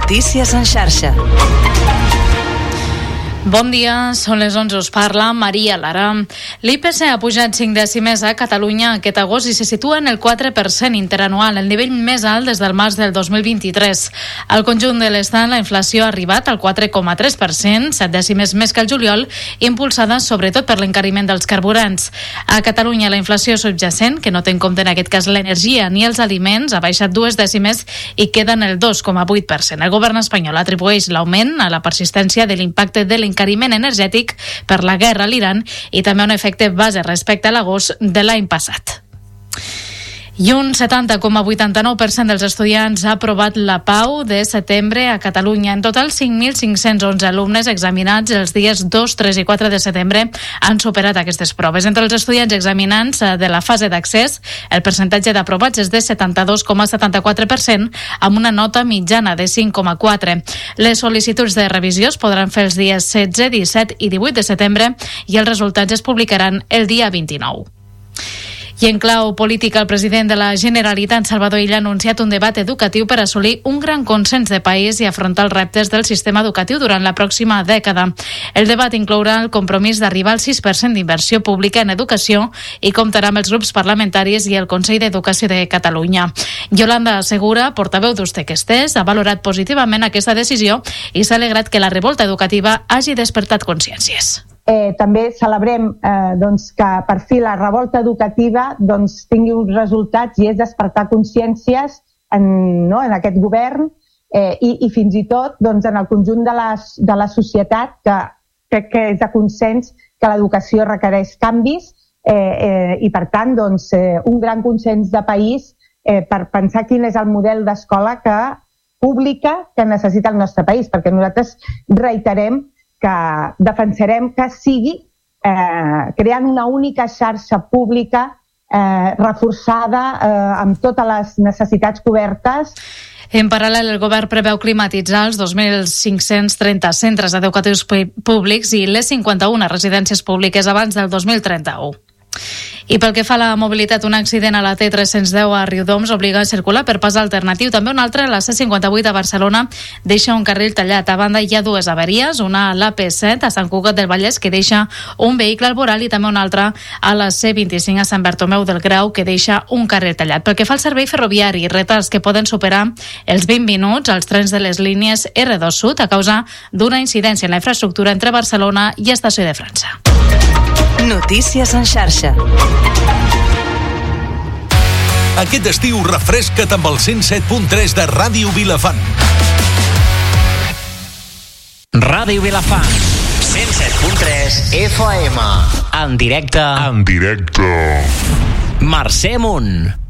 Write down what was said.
Notícies en xarxa. Bon dia, són les 11, us parla Maria Lara. L'IPC ha pujat 5 dècimes a Catalunya aquest agost i se situa en el 4% interanual, el nivell més alt des del març del 2023. Al conjunt de l'Estat, la inflació ha arribat al 4,3%, 7 dècimes més que el juliol, impulsada sobretot per l'encariment dels carburants. A Catalunya, la inflació subjacent, que no té en compte en aquest cas l'energia ni els aliments, ha baixat 2 dècimes i queda en el 2,8%. El govern espanyol atribueix l'augment a la persistència de l'impacte de l'encariment energètic per la guerra a l'Iran i també un efecte base respecte a l'agost de l'any passat. I un 70,89% dels estudiants ha aprovat la PAU de setembre a Catalunya. En total, 5.511 alumnes examinats els dies 2, 3 i 4 de setembre han superat aquestes proves. Entre els estudiants examinants de la fase d'accés, el percentatge d'aprovats és de 72,74%, amb una nota mitjana de 5,4. Les sol·licituds de revisió es podran fer els dies 16, 17 i 18 de setembre i els resultats es publicaran el dia 29. I en clau política, el president de la Generalitat, Salvador Illa, ha anunciat un debat educatiu per assolir un gran consens de país i afrontar els reptes del sistema educatiu durant la pròxima dècada. El debat inclourà el compromís d'arribar al 6% d'inversió pública en educació i comptarà amb els grups parlamentaris i el Consell d'Educació de Catalunya. Yolanda Segura, portaveu d'Ustec-Estés, ha valorat positivament aquesta decisió i s'ha alegrat que la revolta educativa hagi despertat consciències. També celebrem que per fi la revolta educativa tingui uns resultats i és despertar consciències en aquest govern i fins i tot en el conjunt de la societat, que crec que és de consens que l'educació requereix canvis i per tant un gran consens de país per pensar quin és el model d'escola pública que necessita el nostre país, perquè nosaltres reiterem que defensarem que sigui creant una única xarxa pública reforçada amb totes les necessitats cobertes. En paral·lel, el govern preveu climatitzar els 2.530 centres educatius públics i les 51 residències públiques abans del 2031. I pel que fa a la mobilitat, un accident a la T310 a Riudoms obliga a circular per pas alternatiu. També un altre a la C58 a Barcelona deixa un carril tallat. A banda hi ha dues avaries, una a l'AP7 a Sant Cugat del Vallès que deixa un vehicle al voral i també una altra a la C25 a Sant Bartomeu del Grau que deixa un carril tallat. Pel que fa al servei ferroviari, retards que poden superar els 20 minuts als trens de les línies R2 Sud a causa d'una incidència en la infraestructura entre Barcelona i Estació de França. Notícies en xarxa. Aquest estiu refresca't amb el 107.3 de Ràdio Vilafant. Ràdio Vilafant 107.3 FM. En directe. En directe. Mercè Munt.